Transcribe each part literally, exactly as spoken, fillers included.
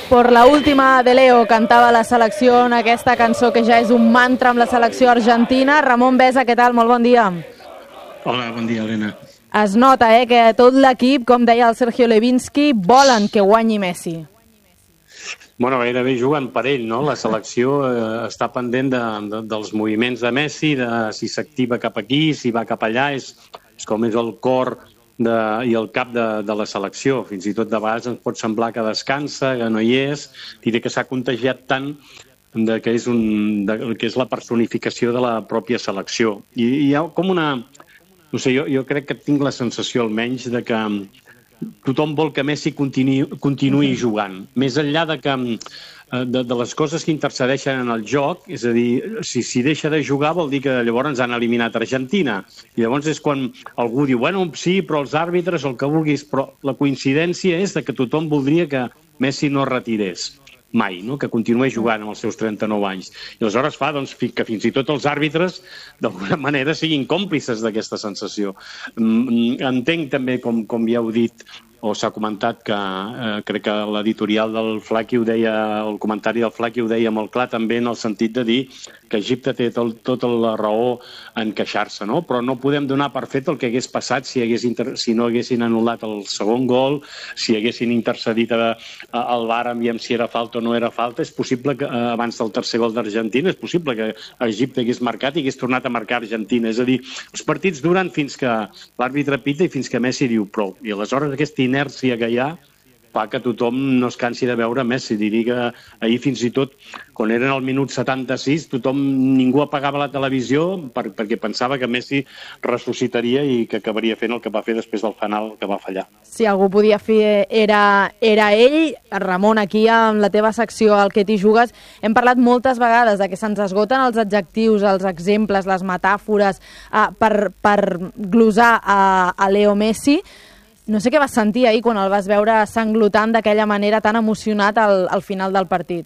Por la última de Leo cantava la selecció en aquesta cançó que ja és un mantra amb la selecció argentina. Ramon Besa, què tal? Molt bon dia. Hola, bon dia, Helena. Es nota eh, que tot l'equip, com deia el Sergio Levinsky, volen que guanyi Messi. Bueno, gairebé juguen per ell, no? La selecció eh, està pendent de, de, dels moviments de Messi, de si s'activa cap aquí, si va cap allà, és, és com és el cor de, i el cap de, de la selecció. Fins i tot de vegades ens pot semblar que descansa, que no hi és, diré que s'ha contagiat tant de que, és un, de, que és la personificació de la pròpia selecció. I hi ha com una... No sé, jo, jo crec que tinc la sensació almenys de que tothom vol que Messi continuï, continuï jugant. Més enllà de que de, de les coses que intercedeixen en el joc, és a dir, si, si deixa de jugar vol dir que llavors ens han eliminat Argentina. I llavors és quan algú diu, bueno, sí, però els àrbitres, el que vulguis, però la coincidència és de que tothom voldria que Messi no retirés mai, no? Que continuï jugant amb els seus trenta-nou anys. I aleshores fa doncs, que fins i tot els àrbitres d'alguna manera siguin còmplices d'aquesta sensació. Entenc també, com, com ja heu dit, o s'ha comentat, que eh, crec que l'editorial del Flaqui ho deia, el comentari del Flaqui ho deia molt clar també en el sentit de dir que Egipte té tot, tota la raó en queixar-se, no? Però no podem donar per fet el que hagués passat si, hagués inter... si no haguessin anul·lat el segon gol, si haguessin intercedit a, a, al V A R aviam si era falta o no era falta. És possible que eh, abans del tercer gol d'Argentina, és possible que Egipte hagués marcat i hagués tornat a marcar Argentina. És a dir, els partits duren fins que l'àrbitre pita i fins que Messi diu prou. I aleshores aquesta inèrcia que hi ha fa que tothom no es cansi de veure Messi. Diria que ahir fins i tot, quan eren al minut setanta-sis, tothom, ningú apagava la televisió per, perquè pensava que Messi ressuscitaria i que acabaria fent el que va fer després del final que va fallar. Si algú podia fer era, era ell. Ramon, aquí amb la teva secció al que t'hi jugues, hem parlat moltes vegades de que se'ns esgoten els adjectius, els exemples, les metàfores eh, per, per glosar a, a Leo Messi. No sé què vas sentir ahir quan el vas veure sanglotant d'aquella manera tan emocionat al, al final del partit.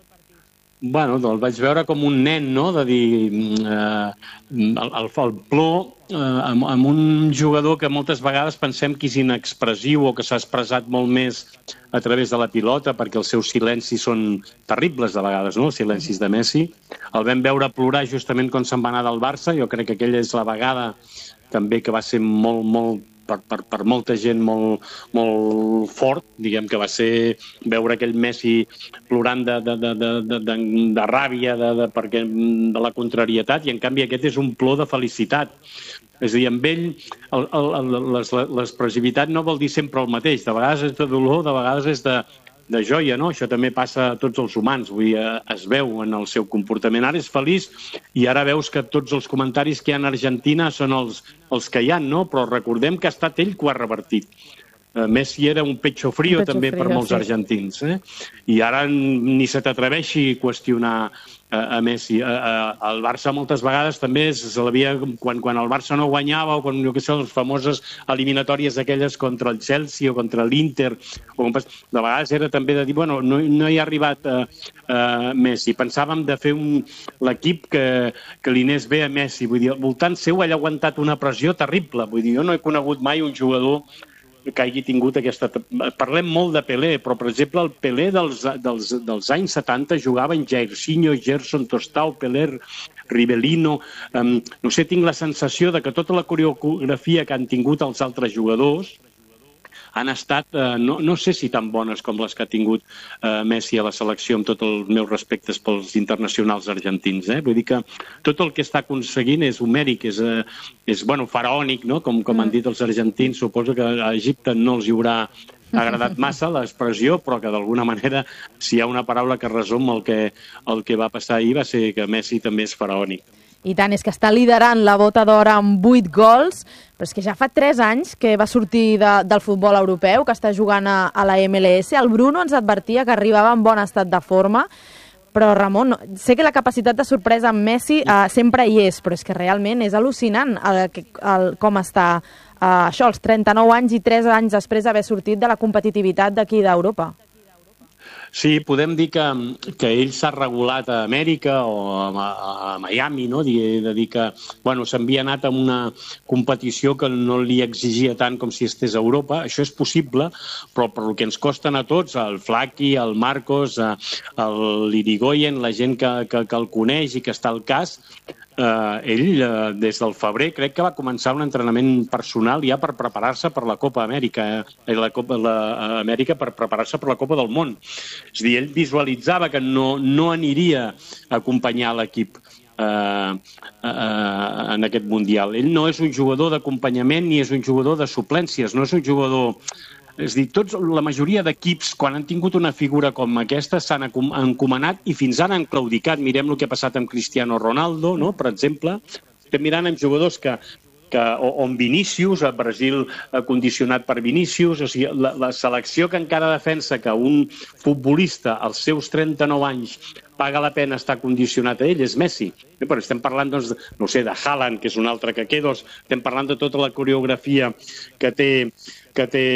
Bueno, el vaig veure com un nen, no?, de dir eh, el, el, el plor eh, amb, amb un jugador que moltes vegades pensem que és inexpressiu o que s'ha expressat molt més a través de la pilota, perquè els seus silencis són terribles de vegades, no?, els silencis de Messi. El vam veure plorar justament quan se'n va anar del Barça. Jo crec que aquella és la vegada també que va ser molt, molt Per, per, per molta gent molt, molt fort, diguem que va ser veure aquell Messi plorant de, de, de, de, de, de, de ràbia, de, de, perquè, de la contrarietat, i en canvi aquest és un plor de felicitat. És a dir, amb ell l'expressivitat no vol dir sempre el mateix. De vegades és de dolor, de vegades és de, de joia, no? Això també passa a tots els humans, vull dir, es veu en el seu comportament. Ara és feliç i ara veus que tots els comentaris que hi ha a Argentina són els, els que hi ha, no? Però recordem que ha estat ell que ho ha revertit. Messi era un pecho frío, un pecho també frío, per molts sí. argentins. Eh? I ara ni se t'atreveixi a qüestionar a Messi. El Barça moltes vegades també se l'havia, quan, quan el Barça no guanyava o quan, jo què sé, les famoses eliminatòries aquelles contra el Chelsea o contra l'Inter, o de vegades era també de dir, bueno, no, no hi ha arribat a, a Messi. Pensàvem de fer un, l'equip que, que li anés bé a Messi. Vull dir, al voltant seu ell ha aguantat una pressió terrible. Vull dir, jo no he conegut mai un jugador que hagi tingut aquesta... Parlem molt de Pelé, però, per exemple, el Pelé dels, dels, dels anys setanta jugava en Jairzinho, Gerson, Tostao, Pelé, Rivellino... Um, no sé, tinc la sensació de que tota la coreografia que han tingut els altres jugadors han estat, eh, no, no sé si tan bones com les que ha tingut eh, Messi a la selecció, amb tots els meus respectes pels internacionals argentins. Eh? Vull dir que tot el que està aconseguint és homèric, és, eh, és bueno, faraònic, no? Com, com han dit els argentins. Suposo que a Egipte no els hi haurà agradat massa l'expressió, però que d'alguna manera, si hi ha una paraula que resum el que, el que va passar ahir, va ser que Messi també és faraònic. I tant, és que està liderant la bota d'or amb vuit gols, però és que ja fa tres anys que va sortir de, del futbol europeu, que està jugant a, a la M L S. El Bruno ens advertia que arribava en bon estat de forma, però Ramon, sé que la capacitat de sorpresa amb Messi eh, sempre hi és, però és que realment és al·lucinant el, el, com està eh, això, als trenta-nou anys i tres anys després d'haver sortit de la competitivitat d'aquí d'Europa. Sí, podem dir que, que ell s'ha regulat a Amèrica o a, a Miami, no? De, de dir que bueno, s'havia anat a una competició que no li exigia tant com si estés a Europa. Això és possible, però per el que ens costen a tots, el Flaqui, el Marcos, l'Irigoyen, la gent que, que, que el coneix i que està al cas, Uh, ell, uh, des del febrer, crec que va començar un entrenament personal ja per preparar-se per la Copa Amèrica, eh? la Copa la, uh, Amèrica per preparar-se per la Copa del Món. És a dir, ell visualitzava que no, no aniria a acompanyar l'equip uh, uh, en aquest Mundial. Ell no és un jugador d'acompanyament ni és un jugador de suplències, no és un jugador... És a dir, tots, la majoria d'equips, quan han tingut una figura com aquesta, s'han encomanat i fins ara han claudicat. Mirem el que ha passat amb Cristiano Ronaldo, no? Per exemple. Estem mirant amb jugadors que, que o, o amb Vinícius, a Brasil condicionat per Vinícius. O sigui, la, la selecció que encara defensa que un futbolista als seus trenta-nou anys paga la pena estar condicionat a ell és Messi. Però estem parlant, doncs, no sé, de Haaland, que és un altre que queda, estem parlant de tota la coreografia que té, que té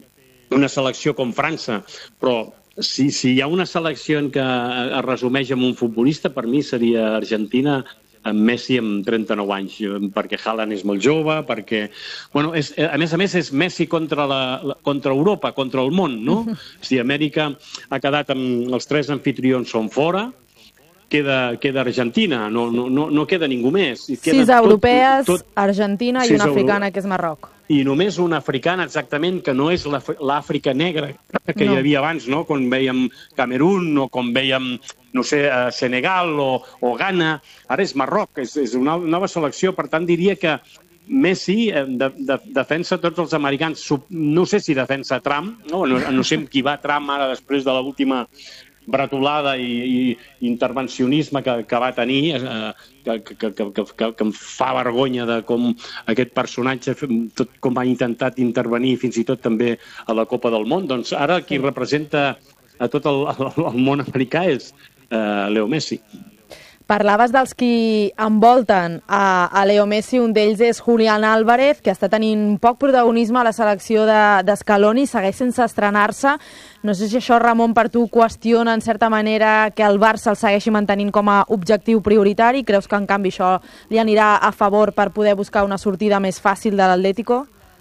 una selecció com França, però si, si hi ha una selecció en què es resumeix amb un futbolista, per mi seria Argentina amb Messi amb trenta-nou anys, perquè Haaland és molt jove, perquè... Bueno, és, a més a més, és Messi contra, la, contra Europa, contra el món, no? És a dir, Amèrica ha quedat amb... Els tres anfitrions són fora, queda, queda Argentina, no, no, no, no queda ningú més. I queda sis tot, europees, tot, Argentina i una africana, que és Marroc. I només una africana, exactament, que no és l'Àfrica negra que no hi havia abans, no? Com vèiem Camerún o com vèiem, no sé, Senegal o, o Ghana. Ara és Marroc, és, és una nova selecció. Per tant, diria que Messi de, de, defensa tots els americans. No sé si defensa Trump, no, no, no sé amb qui va Trump ara després de l'última bretolada i, i intervencionisme que, que va tenir, eh, que, que, que, que, que, que em fa vergonya de com aquest personatge, tot com ha intentat intervenir fins i tot també a la Copa del Món. Doncs ara qui representa a tot el, el, el món americà és eh, Leo Messi. Parlaves dels qui envolten a, a Leo Messi, un d'ells és Julián Álvarez, que està tenint poc protagonisme a la selecció d'Scaloni, de, segueix sense estrenar-se. No sé si això, Ramon, per tu qüestiona en certa manera que el Barça el segueixi mantenint com a objectiu prioritari. Creus que en canvi això li anirà a favor per poder buscar una sortida més fàcil de l'Atlético?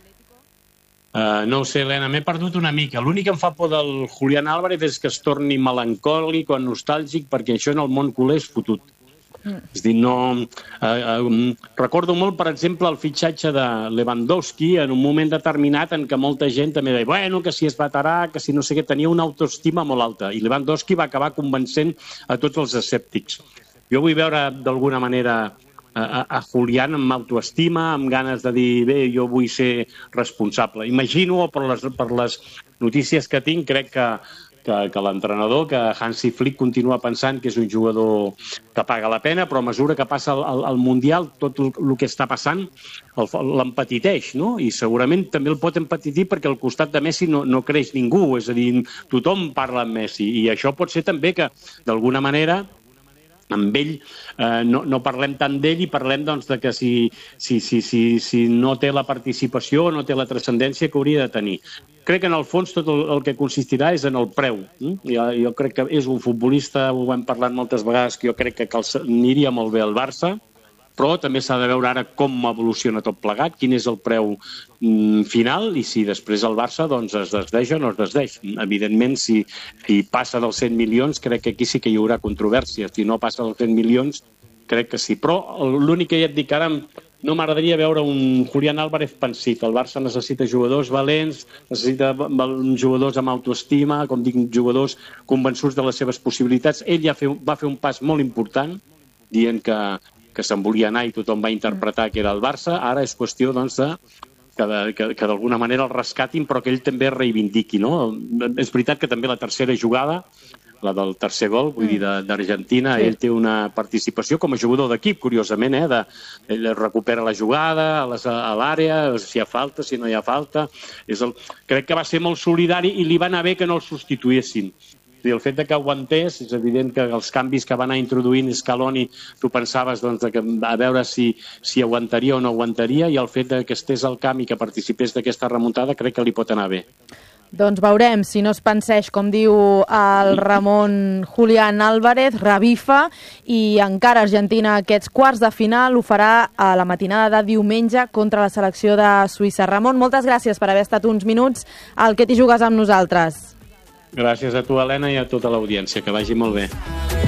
Uh, no ho sé, Helena, m'he perdut una mica. L'únic que em fa por del Julián Álvarez és que es torni melancòlic o nostàlgic, perquè això en el món culer és fotut. Mm. És dir, no... Uh, uh, recordo molt, per exemple, el fitxatge de Lewandowski en un moment determinat en què molta gent també deia, bueno, que si és veterà, que si no sé què, tenia una autoestima molt alta. I Lewandowski va acabar convencent a tots els escèptics. Jo vull veure, d'alguna manera, a, a Julián amb autoestima, amb ganes de dir, bé, jo vull ser responsable. Imagino, per les, per les notícies que tinc, crec que que, que l'entrenador, que Hansi Flick continua pensant que és un jugador que paga la pena, però a mesura que passa el, el, el Mundial, tot el, el que està passant l'empetiteix, no? I segurament també el pot empetitir perquè al costat de Messi no, no creix ningú, és a dir, tothom parla amb Messi, i això pot ser també que, d'alguna manera, amb ell eh, no, no parlem tant d'ell i parlem doncs, de que si, si, si, si, si no té la participació, no té la transcendència que hauria de tenir. Crec que en el fons tot el, el que consistirà és en el preu. Eh? Jo, jo crec que és un futbolista, ho hem parlat moltes vegades, que jo crec que aniria molt bé al Barça, però també s'ha de veure ara com evoluciona tot plegat, quin és el preu mm, final i si després el Barça doncs, es desdeix o no es desdeix. Evidentment, si, si passa dels cent milions, crec que aquí sí que hi haurà controvèrsia. Si no passa dels cent milions, crec que sí. Però l'únic que ja et dic ara, no m'agradaria veure un Julián Álvarez pensit. El Barça necessita jugadors valents, necessita jugadors amb autoestima, com dic, jugadors convençuts de les seves possibilitats. Ell ja va fer un pas molt important, dient que que se'n volia anar i tothom va interpretar que era el Barça. Ara és qüestió doncs, de, que, de, que, que d'alguna manera el rescatin, però que ell també reivindiqui. No? És veritat que també la tercera jugada, la del tercer gol, vull dir, d'Argentina, sí. Ell té una participació com a jugador d'equip, curiosament, eh? de, ell recupera la jugada a l'àrea, si hi ha falta, si no hi ha falta. És el, crec que va ser molt solidari i li va anar bé que no el substituïssin. El fet de que aguantés, és evident que els canvis que va anar introduint Scaloni, tu pensaves doncs, que, a veure si, si aguantaria o no aguantaria, i el fet de que estés al camp i que participés d'aquesta remuntada crec que li pot anar bé. Doncs veurem si no es penseix, com diu el Ramon Julián Álvarez, revifa, i encara Argentina aquests quarts de final ho farà a la matinada de diumenge contra la selecció de Suïssa. Ramon, moltes gràcies per haver estat uns minuts al Que t'hi jugues amb nosaltres. Gràcies a tu, Helena, i a tota l'audiència. Que vagi molt bé.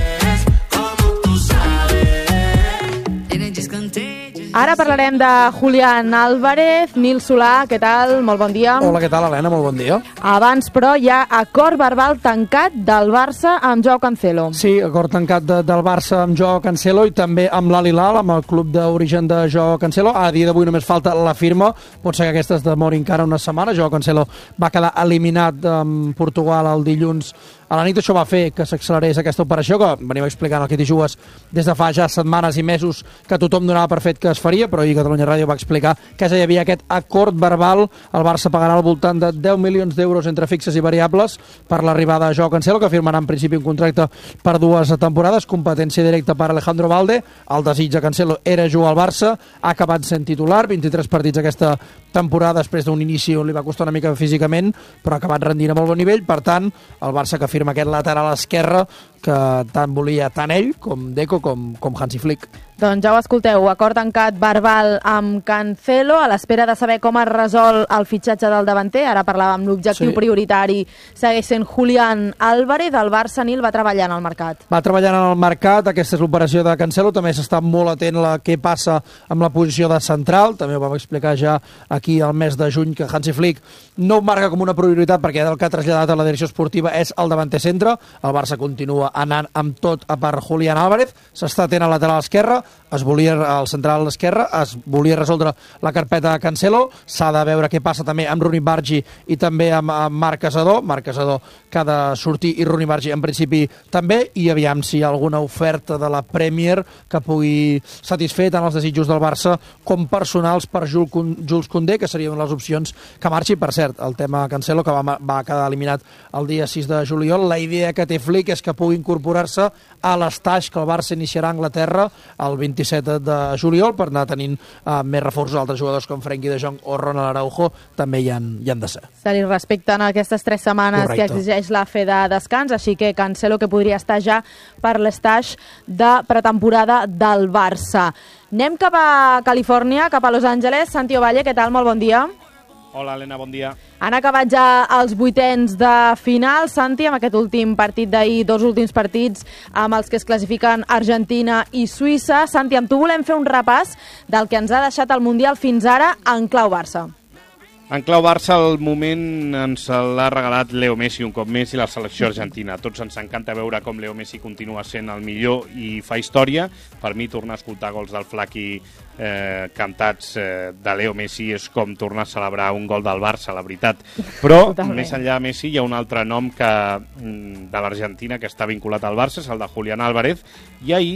Ara parlarem de Julián Álvarez. Nil Solà, què tal? Molt bon dia. Hola, què tal, Helena? Molt bon dia. Abans, però, hi ha acord verbal tancat del Barça amb Joao Cancelo. Sí, acord tancat de, del Barça amb Joao Cancelo i també amb l'Al Hilal, amb el club d'origen de Joao Cancelo. A dia d'avui només falta la firma. Pot ser que aquesta es demori encara una setmana. Joao Cancelo va quedar eliminat amb Portugal el dilluns a la nit. Això va fer que s'accelerés aquesta operació, que venim explicant el Que t'hi jugues des de fa ja setmanes i mesos, que tothom donava per fet que es faria, però ahir Catalunya Ràdio va explicar que ja hi havia aquest acord verbal. El Barça pagarà al voltant de deu milions d'euros entre fixes i variables per l'arribada de Joao Cancelo, que firmarà en principi un contracte per dues temporades, competència directa per Alejandro Valde. El desig de Cancelo era jugar al Barça, ha acabat sent titular, vint-i-tres partits aquesta temporada després d'un inici on li va costar una mica físicament, però ha acabat rendint a molt bon nivell. Per tant, el Barça que firma aquest lateral esquerre que tant volia tant ell com Deco com, com Hansi Flick. Doncs ja ho escolteu, acord tancat verbal amb Cancelo, a l'espera de saber com es resol el fitxatge del davanter. Ara parlàvem, l'objectiu sí. prioritari segueix sent Julián Álvarez. El Barça, Nil, va treballant al mercat. Va treballant en el mercat, aquesta és l'operació de Cancelo, també s'està molt atent a què passa amb la posició de central, també ho vam explicar ja aquí al mes de juny, que Hansi Flick no ho marca com una prioritat perquè el que ha traslladat a la direcció esportiva és el davanter centre. El Barça continua anant amb tot a part Julián Álvarez, s'està atent al lateral esquerre, es volia al central esquerre, es volia resoldre la carpeta de Cancelo, s'ha de veure què passa també amb Rooney Bargi i també amb, amb Marc Casador, Marc Casador que ha de sortir i Rooney Bargi en principi també, i aviam si hi ha alguna oferta de la Premier que pugui satisfer tant els desitjos del Barça com personals per Jules Koundé, que serien les opcions que marxi. Per cert, el tema Cancelo, que va, va quedar eliminat el dia sis de juliol, la idea que té Flick és que pugui incorporar-se a l'estaix que el Barça iniciarà a Anglaterra el vint-i-set de juliol per anar tenint uh, més reforços. Altres jugadors com Frenkie de Jong o Ronald Araujo també hi han, hi han de ser. Se li respecten aquestes tres setmanes Correcte. Que exigeix la fe de descans, així que Cancelo que podria estar ja per l'estaix de pretemporada del Barça. Anem cap a Califòrnia, cap a Los Angeles. Santi Ovalle, què tal? Molt bon dia. Hola, Helena, bon dia. Han acabat ja els vuitens de final, Santi, amb aquest últim partit d'ahir, dos últims partits amb els que es classifiquen Argentina i Suïssa. Santi, amb tu volem fer un repàs del que ens ha deixat el Mundial fins ara en clau Barça. En clau Barça, el moment ens l'ha regalat Leo Messi un cop més i la selecció argentina. A tots ens encanta veure com Leo Messi continua sent el millor i fa història. Per mi, tornar a escoltar gols del Flaqui eh, cantats eh, de Leo Messi és com tornar a celebrar un gol del Barça, la veritat. Però, Totalment. Més enllà de Messi, hi ha un altre nom que, de l'Argentina que està vinculat al Barça, és el de Julián Álvarez, i ahir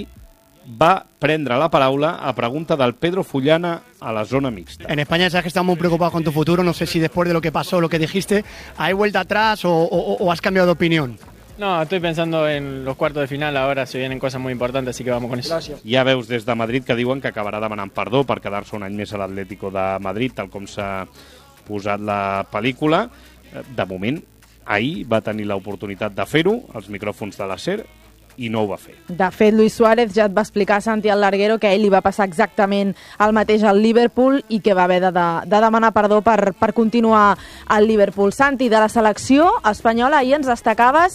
va prendre la paraula a pregunta del Pedro Fullana a la zona mixta. En España sabes que estamos muy preocupados con tu futuro, no sé si después de lo que pasó, lo que dijiste, ¿hay vuelta atrás o, o, o has cambiado de opinión? No, estoy pensando en los cuartos de final, ahora se vienen cosas muy importantes, así que vamos con eso. Gràcies. Hi ha veus des de Madrid que diuen que acabarà demanant perdó per quedar-se un any més a l'Atlético de Madrid, tal com s'ha posat la pel·lícula. De moment, ahir va tenir l'oportunitat de fer-ho, als micròfons de la SER, i no ho va fer. De fet, Luis Suárez ja et va explicar a Santi al Larguero que a ell li va passar exactament el mateix al Liverpool i que va haver de, de, de demanar perdó per, per continuar al Liverpool. Santi, de la selecció espanyola, ahir ens destacaves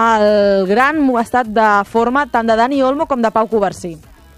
el gran estat de forma tant de Dani Olmo com de Pau Covarsí.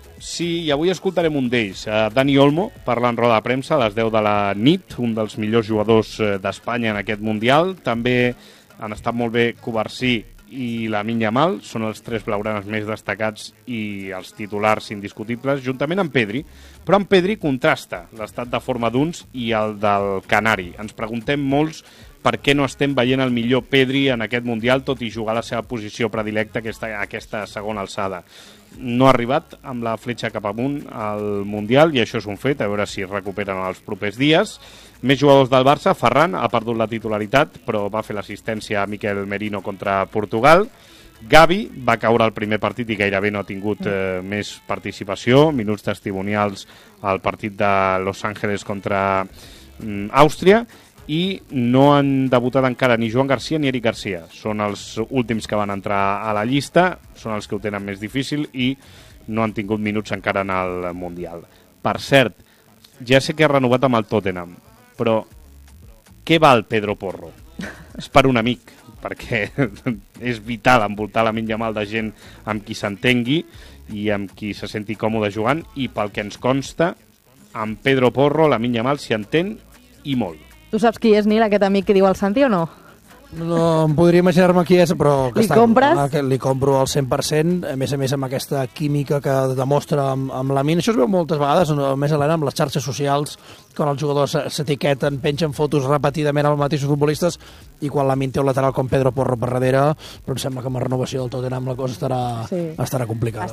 Sí, i avui escoltarem un d'ells, uh, Dani Olmo, parla en roda de premsa a les deu de la nit, un dels millors jugadors uh, d'Espanya en aquest Mundial. També han estat molt bé Covarsí i Lamine Yamal, són els tres blaugranes més destacats i els titulars indiscutibles, juntament amb Pedri. Però amb Pedri contrasta l'estat de forma d'uns i el del Canari. Ens preguntem molts per què no estem veient el millor Pedri en aquest Mundial, tot i jugar a la seva posició predilecta, aquesta, aquesta segona alçada. No ha arribat amb la fletxa cap amunt al Mundial, i això és un fet, a veure si es recuperen els propers dies. Més jugadors del Barça, Ferran ha perdut la titularitat, però va fer l'assistència a Miquel Merino contra Portugal. Gavi va caure al primer partit i gairebé no ha tingut eh, més participació, minuts testimonials al partit de Los Ángeles contra mm, Àustria. i no han debutat encara ni Joan Garcia ni Eric Garcia. Són els últims que van entrar a la llista, són els que ho tenen més difícil i no han tingut minuts encara en el Mundial. Per cert, ja sé que ha renovat amb el Tottenham, però què val Pedro Porro? És per un amic, perquè és vital envoltar la Lamine Yamal de gent amb qui s'entengui i amb qui se senti còmode jugant, i pel que ens consta, amb Pedro Porro, la Lamine Yamal s'hi entén i molt. Tu saps qui és, Nil, aquest amic que diu el Santi o no? No em podria imaginar-me qui és, però... Que li està, compres? Que li compro al cent per cent, a més a més amb aquesta química que demostra amb, amb la Lamine. Això es veu moltes vegades, a més Helena, amb les xarxes socials, quan els jugadors s'etiqueten, pengen fotos repetidament amb els mateixos futbolistes, i quan la Lamine té un lateral com Pedro Porro per darrere, però em sembla que amb la renovació del Tottenham la cosa estarà, sí. estarà complicada.